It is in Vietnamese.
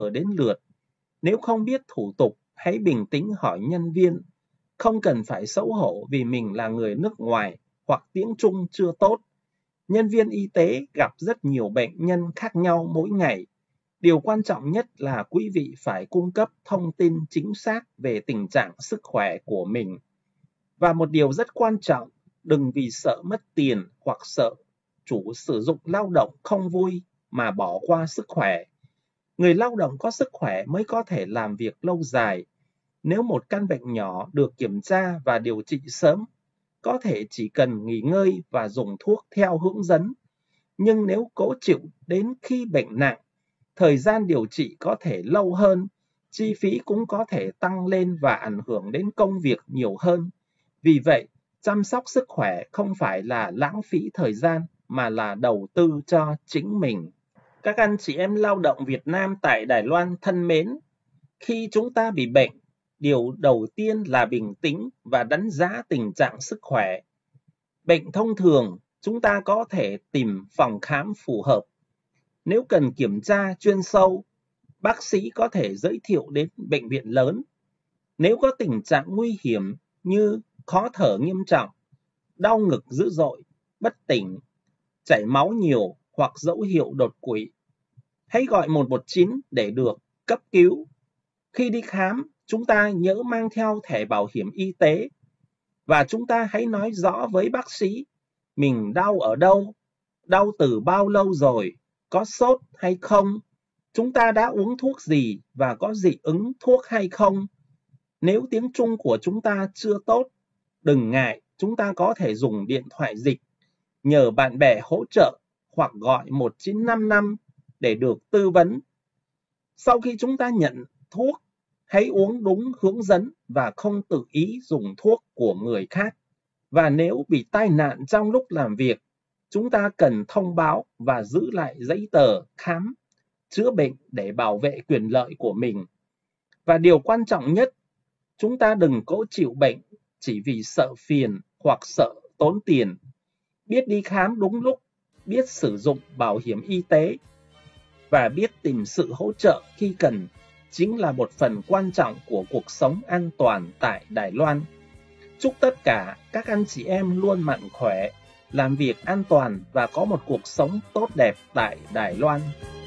đến lượt. Nếu không biết thủ tục, hãy bình tĩnh hỏi nhân viên. Không cần phải xấu hổ vì mình là người nước ngoài hoặc tiếng Trung chưa tốt. Nhân viên y tế gặp rất nhiều bệnh nhân khác nhau mỗi ngày. Điều quan trọng nhất là quý vị phải cung cấp thông tin chính xác về tình trạng sức khỏe của mình. Và một điều rất quan trọng, đừng vì sợ mất tiền hoặc sợ chủ sử dụng lao động không vui mà bỏ qua sức khỏe. Người lao động có sức khỏe mới có thể làm việc lâu dài. Nếu một căn bệnh nhỏ được kiểm tra và điều trị sớm, có thể chỉ cần nghỉ ngơi và dùng thuốc theo hướng dẫn. Nhưng nếu cố chịu đến khi bệnh nặng, thời gian điều trị có thể lâu hơn, chi phí cũng có thể tăng lên và ảnh hưởng đến công việc nhiều hơn. Vì vậy, chăm sóc sức khỏe không phải là lãng phí thời gian mà là đầu tư cho chính mình. Các anh chị em lao động Việt Nam tại Đài Loan thân mến, khi chúng ta bị bệnh, điều đầu tiên là bình tĩnh và đánh giá tình trạng sức khỏe. Bệnh thông thường, chúng ta có thể tìm phòng khám phù hợp. Nếu cần kiểm tra chuyên sâu, bác sĩ có thể giới thiệu đến bệnh viện lớn. Nếu có tình trạng nguy hiểm như khó thở nghiêm trọng, đau ngực dữ dội, bất tỉnh, chảy máu nhiều hoặc dấu hiệu đột quỵ, hãy gọi 119 để được cấp cứu. Khi đi khám, chúng ta nhớ mang theo thẻ bảo hiểm y tế và chúng ta hãy nói rõ với bác sĩ mình đau ở đâu, đau từ bao lâu rồi, có sốt hay không, chúng ta đã uống thuốc gì và có dị ứng thuốc hay không. Nếu tiếng Trung của chúng ta chưa tốt, đừng ngại, chúng ta có thể dùng điện thoại dịch, nhờ bạn bè hỗ trợ hoặc gọi 1955 để được tư vấn. Sau khi chúng ta nhận thuốc, hãy uống đúng hướng dẫn và không tự ý dùng thuốc của người khác. Và nếu bị tai nạn trong lúc làm việc, chúng ta cần thông báo và giữ lại giấy tờ khám, chữa bệnh để bảo vệ quyền lợi của mình. Và điều quan trọng nhất, chúng ta đừng cố chịu bệnh chỉ vì sợ phiền hoặc sợ tốn tiền. Biết đi khám đúng lúc, biết sử dụng bảo hiểm y tế và biết tìm sự hỗ trợ khi cần chính là một phần quan trọng của cuộc sống an toàn tại Đài Loan. Chúc tất cả các anh chị em luôn mạnh khỏe, làm việc an toàn và có một cuộc sống tốt đẹp tại Đài Loan.